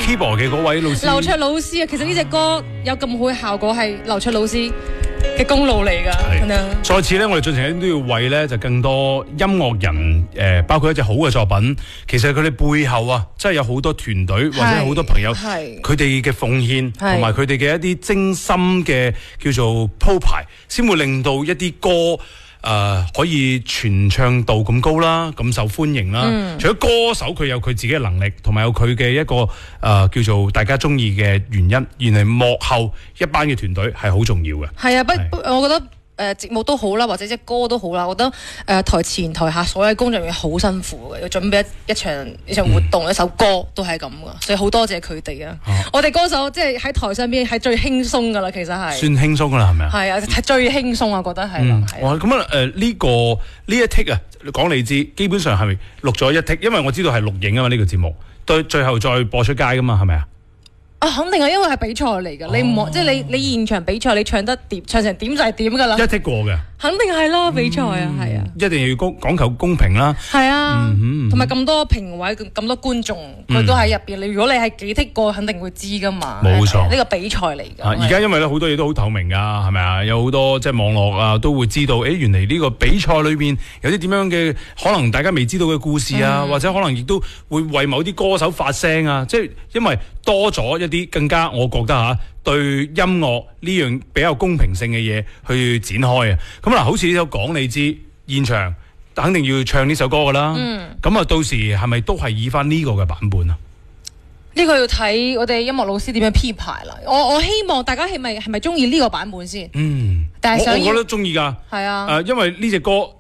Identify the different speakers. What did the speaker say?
Speaker 1: keyboard 嘅嗰位老師
Speaker 2: 劉卓老師啊，其實呢隻歌有咁好嘅效果係劉卓老師嘅功勞嚟㗎。
Speaker 1: 再次咧，我哋進行都要為咧就更多音樂人包括一隻好嘅作品，其實佢哋背後啊，真係有好多團隊或者好多朋友，佢哋嘅奉獻同埋佢哋嘅一啲精心嘅叫做鋪排，先會令到一啲歌可以傳唱度咁高啦，咁受歡迎啦。除咗歌手佢有佢自己嘅能力，同埋有佢嘅一個叫做大家中意嘅原因，原來幕後一班嘅團隊係好重要嘅。
Speaker 2: 係啊，我覺得。節目都好啦，或者隻歌都好啦，我覺得台前台下所有工作人員好辛苦嘅，要準備一場活動、一首歌都係咁噶，所以好多謝佢哋啊！我哋歌手即係喺台上邊係最輕鬆噶啦，其實係
Speaker 1: 算輕鬆噶啦，係咪啊？
Speaker 2: 係啊，係最輕鬆啊，覺得係。
Speaker 1: 哇！咁呢一 take 啊，講你知，基本上係咪錄咗一 take？因為我知道係錄影啊嘛，呢個節目對最後再播出街噶嘛，係咪啊？
Speaker 2: 肯定係，因為係比賽嚟㗎，你唔即係你現場比賽，你唱成點就係點㗎啦。
Speaker 1: 一剔過嘅，
Speaker 2: 肯定係啦，比賽啊，係啊，
Speaker 1: 一定要講求公平啦。
Speaker 2: 係啊，同埋咁多評委、咁多觀眾，佢都喺入邊。如果你係幾剔過，肯定會知㗎嘛。
Speaker 1: 冇錯，
Speaker 2: 呢個比賽嚟㗎。
Speaker 1: 而家因為咧好多嘢都好透明㗎，係咪啊？有好多即係網絡啊，都會知道，原嚟呢個比賽裏邊有啲點樣嘅可能大家未知道嘅故事啊，或者可能亦都會為某啲歌手發聲啊，即係因為多咗一啲更加，我覺得對音樂呢樣比較公平性嘅嘢去展開啊！咁嗱，好似呢首講你知，現場肯定要唱呢首歌噶啦。咁啊，到時係咪都係以翻呢個嘅版本啊？
Speaker 2: 呢個要睇我哋音樂老師點樣編排啦。我希望大家係咪中意呢個版本先？但係我
Speaker 1: 覺得中意㗎。
Speaker 2: 係啊，
Speaker 1: 因為呢隻歌